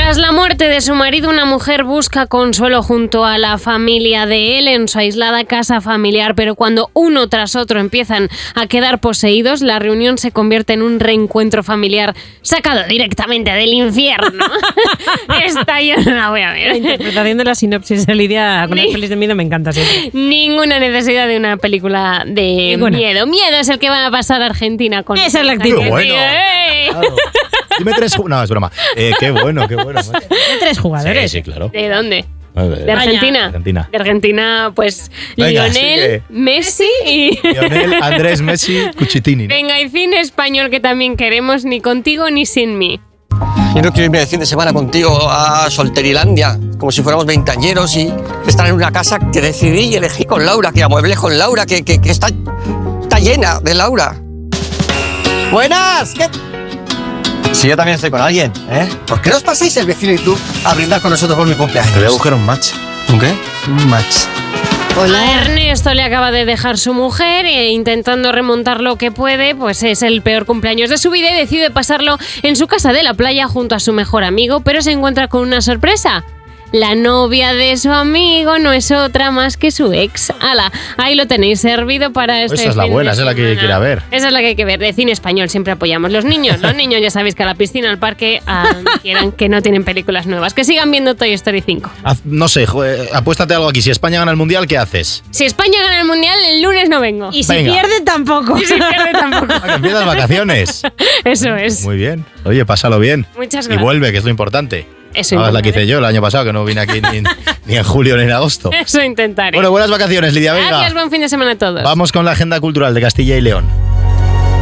Tras la muerte de su marido, una mujer busca consuelo junto a la familia de él en su aislada casa familiar, pero cuando uno tras otro empiezan a quedar poseídos, la reunión se convierte en un reencuentro familiar sacado directamente del infierno. Esta yo no la voy a ver. La interpretación de la sinopsis de Lidia con las pelis de miedo me encanta siempre. Ninguna necesidad de una película de miedo. Miedo es el que va a pasar a Argentina con... Esa es la actitud. ¡Qué bueno! Claro. Dime 3... No, es broma. Qué bueno. ¿De 3 jugadores? Sí, claro. ¿De dónde? ¿De Argentina? De Argentina, pues Venga, Lionel, Messi y... Lionel, Andrés, Messi, Cuchitini. Venga, y cine español que también queremos, ni contigo ni sin mí. Yo no quiero irme de fin de semana contigo a Solterilandia, como si fuéramos veinteañeros y estar en una casa que decidí y elegí con Laura, que amueblé con Laura, que está llena de Laura. ¡Buenas! ¿Qué? Si yo también estoy con alguien, ¿eh? ¿Por qué no os pasáis el vecino y tú a brindar con nosotros por mi cumpleaños? Te voy a buscar un match. ¿Un qué? Un match. A Ernesto le acaba de dejar su mujer e intentando remontar lo que puede, pues es el peor cumpleaños de su vida y decide pasarlo en su casa de la playa junto a su mejor amigo, pero se encuentra con una sorpresa. La novia de su amigo no es otra más que su ex. ¡Hala! Ahí lo tenéis servido para este Esa es la fin buena, de esa es la que semana. quiera ver. Esa es la que hay que ver. De cine español siempre apoyamos. Los niños ya sabéis que a la piscina, al parque, a donde quieran, que no tienen películas nuevas. Que sigan viendo Toy Story 5. No sé, apuéstate algo aquí. Si España gana el Mundial, ¿qué haces? Si España gana el Mundial, el lunes no vengo. Y si Venga. pierde, tampoco. Y si pierde tampoco. Que empiezas vacaciones. Eso es. Muy bien. Oye, pásalo bien. Muchas Y gracias. vuelve, que es lo importante. Eso No, es la que intentaré. hice yo el año pasado, que no vine aquí ni en julio ni en agosto. Eso intentaré. Bueno, buenas vacaciones, Lidia. Venga. Gracias, buen fin de semana a todos. Vamos con la agenda cultural de Castilla y León.